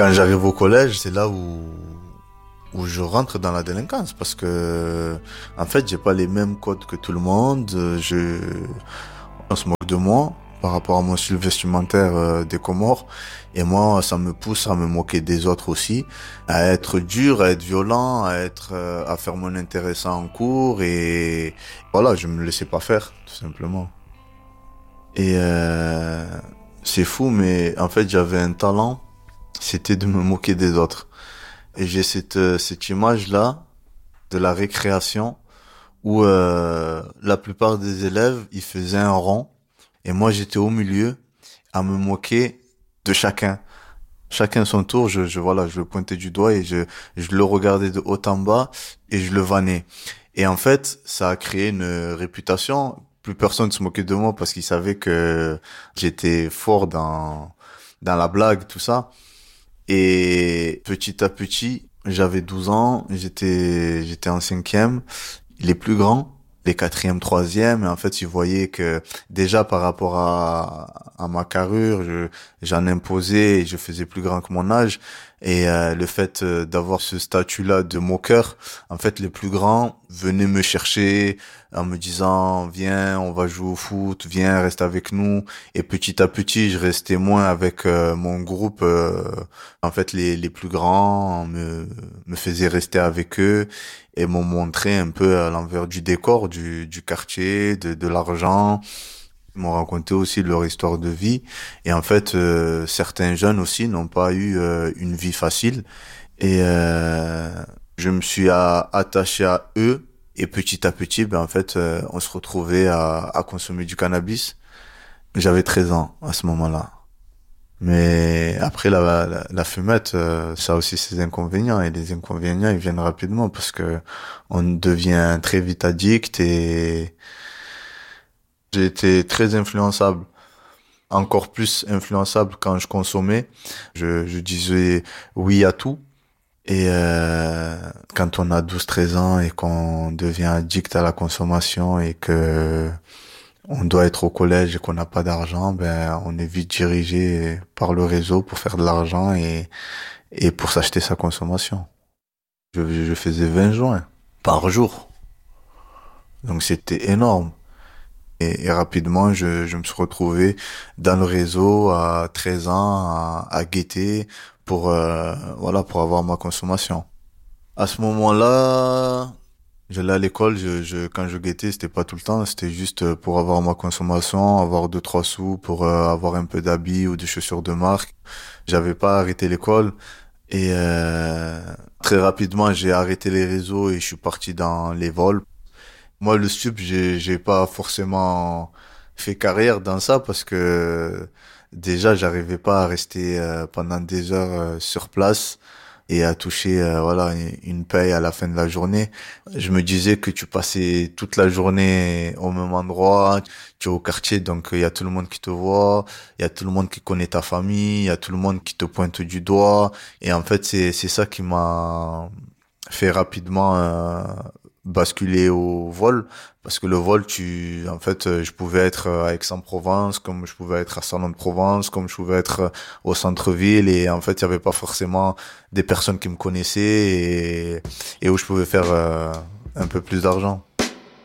Quand j'arrive au collège, c'est là où je rentre dans la délinquance parce que, en fait, j'ai pas les mêmes codes que tout le monde. On se moque de moi par rapport à mon style vestimentaire des Comores. Et moi, ça me pousse à me moquer des autres aussi, à être dur, à être violent, à faire mon intéressant en cours. Et voilà, je me laissais pas faire, tout simplement. Et c'est fou, mais en fait, j'avais un talent, c'était de me moquer des autres. Et j'ai cette image-là de la récréation où la plupart des élèves, ils faisaient un rond et moi j'étais au milieu à me moquer de chacun. Chacun son tour, voilà, je le pointais du doigt et je le regardais de haut en bas et je le vannais. Et en fait, ça a créé une réputation. Plus personne se moquait de moi parce qu'ils savaient que j'étais fort dans la blague, tout ça. Et petit à petit, j'avais 12 ans, j'étais en cinquième. Les plus grands, les quatrièmes, troisièmes, et en fait, ils voyaient que déjà par rapport à ma carrure, j'en imposais et je faisais plus grand que mon âge. Et le fait d'avoir ce statut-là de moqueur, en fait, les plus grands venaient me chercher en me disant, viens, on va jouer au foot, viens, reste avec nous. Et petit à petit, je restais moins avec mon groupe. En fait, les plus grands me faisaient rester avec eux et m'ont montré un peu à l'envers du décor du quartier, de l'argent. Ils m'ont raconté aussi leur histoire de vie. Et en fait, certains jeunes aussi n'ont pas eu une vie facile. Et je me suis attaché à eux. Et petit à petit, ben en fait, on se retrouvait à consommer du cannabis. J'avais 13 ans à ce moment-là. Mais après, la fumette, ça a aussi ses inconvénients. Et les inconvénients, ils viennent rapidement parce que on devient très vite addict et j'ai été très influençable. Encore plus influençable quand je consommais. Je disais oui à tout. Et quand on a 12-13 ans et qu'on devient addict à la consommation et que on doit être au collège et qu'on n'a pas d'argent, ben on est vite dirigé par le réseau pour faire de l'argent et pour s'acheter sa consommation. Je faisais 20 joints par jour. Donc c'était énorme. Et rapidement, je me suis retrouvé dans le réseau à 13 ans à guetter pour voilà pour avoir ma consommation. À ce moment-là, j'allais à l'école, quand je guettais, c'était pas tout le temps, c'était juste pour avoir ma consommation, avoir 2-3 sous pour avoir un peu d'habits ou des chaussures de marque. J'avais pas arrêté l'école et très rapidement, j'ai arrêté les réseaux et je suis parti dans les vols. Moi, le stup, j'ai pas forcément fait carrière dans ça parce que déjà, j'arrivais pas à rester pendant des heures sur place et à toucher voilà une paye à la fin de la journée. Je me disais que tu passais toute la journée au même endroit, tu es au quartier, donc il y a tout le monde qui te voit, il y a tout le monde qui connaît ta famille, il y a tout le monde qui te pointe du doigt et en fait, c'est ça qui m'a fait rapidement basculer au vol parce que le vol en fait je pouvais être à Aix-en-Provence comme je pouvais être à Salon de Provence comme je pouvais être au centre-ville et en fait il y avait pas forcément des personnes qui me connaissaient et où je pouvais faire un peu plus d'argent.